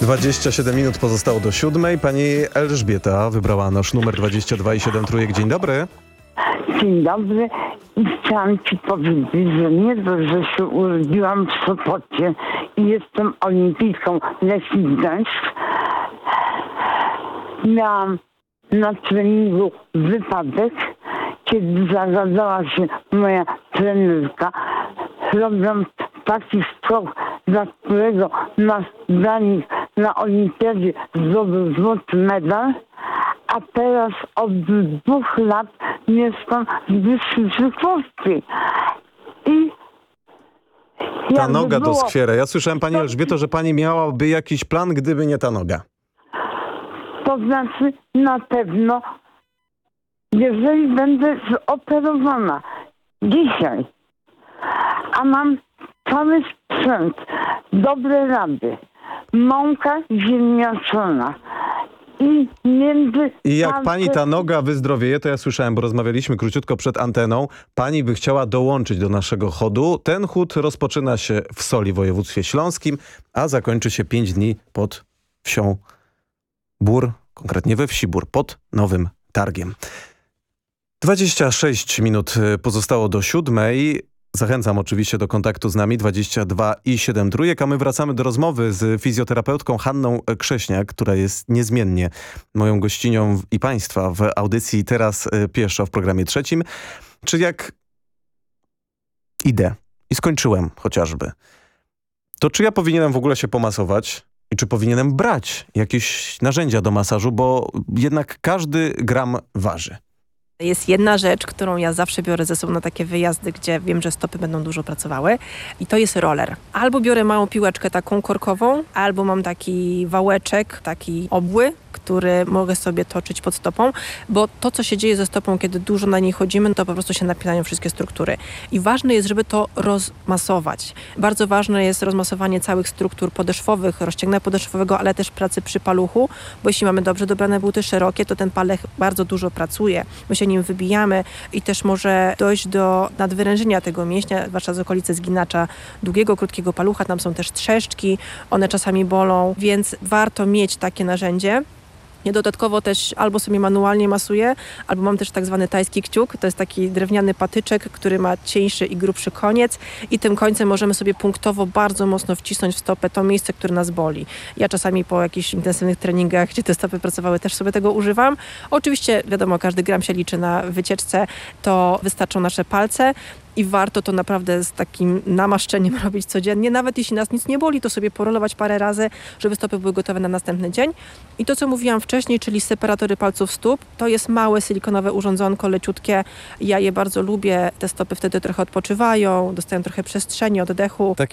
27 minut pozostało do 7. Pani Elżbieta wybrała nasz numer 22 i 7 trójek. Dzień dobry. Dzień dobry. I chciałam Ci powiedzieć, że nie dość, że się urodziłam w Sopocie i jestem olimpijką Lechii Gdańsk. Miałam na treningu wypadek, kiedy zagadzała się moja trenerka, robiąc taki skok, dla którego nasz Danik na olimpiadzie zdobył złoty medal, a teraz od 2 lat mieszkam w wyższej szybkości. I Ta noga do skwiera. Ja słyszałem, Pani Elżbieto, że Pani miałaby jakiś plan, gdyby nie ta noga. To znaczy na pewno, jeżeli będę zoperowana dzisiaj, a mam cały sprzęt, dobre rady, mąka ziemniaczana i między... I jak Pani ta noga wyzdrowieje, to ja słyszałem, bo rozmawialiśmy króciutko przed anteną, Pani by chciała dołączyć do naszego chodu. Ten chód rozpoczyna się w Soli w województwie śląskim, a zakończy się 5 dni pod wsią Bór, konkretnie we wsi Bór, pod Nowym Targiem. 26 minut pozostało do 7. Zachęcam oczywiście do kontaktu z nami 22 i 7 trójek, a my wracamy do rozmowy z fizjoterapeutką Hanną Krześniak, która jest niezmiennie moją gościnią i Państwa w audycji Teraz Pieszo w programie 3. Czy jak idę i skończyłem chociażby, to czy ja powinienem w ogóle się pomasować i czy powinienem brać jakieś narzędzia do masażu, bo jednak każdy gram waży. Jest jedna rzecz, którą ja zawsze biorę ze sobą na takie wyjazdy, gdzie wiem, że stopy będą dużo pracowały i to jest roller. Albo biorę małą piłeczkę taką korkową, albo mam taki wałeczek, taki obły, który mogę sobie toczyć pod stopą, bo to, co się dzieje ze stopą, kiedy dużo na niej chodzimy, to po prostu się napinają wszystkie struktury. I ważne jest, żeby to rozmasować. Bardzo ważne jest rozmasowanie całych struktur podeszwowych, rozciągnięcia podeszwowego, ale też pracy przy paluchu, bo jeśli mamy dobrze dobrane buty szerokie, to ten paluch bardzo dużo pracuje. My się nim wybijamy i też może dojść do nadwyrężenia tego mięśnia, zwłaszcza z okolicy zginacza długiego, krótkiego palucha. Tam są też trzeszczki, one czasami bolą, więc warto mieć takie narzędzie. Ja dodatkowo też albo sobie manualnie masuję, albo mam też tak zwany tajski kciuk. To jest taki drewniany patyczek, który ma cieńszy i grubszy koniec i tym końcem możemy sobie punktowo bardzo mocno wcisnąć w stopę to miejsce, które nas boli. Ja czasami po jakichś intensywnych treningach, gdzie te stopy pracowały, też sobie tego używam. Oczywiście, wiadomo, każdy gram się liczy na wycieczce, to wystarczą nasze palce. I warto to naprawdę z takim namaszczeniem robić codziennie. Nawet jeśli nas nic nie boli, to sobie porolować parę razy, żeby stopy były gotowe na następny dzień. I to, co mówiłam wcześniej, czyli separatory palców stóp, to jest małe silikonowe urządzonko, leciutkie. Ja je bardzo lubię. Te stopy wtedy trochę odpoczywają, dostają trochę przestrzeni, oddechu.